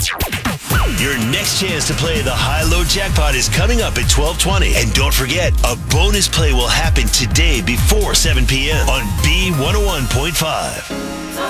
Your next chance to play the high-low jackpot is coming up at 12:20. And don't forget, a bonus play will happen today before 7 p.m. on B101.5.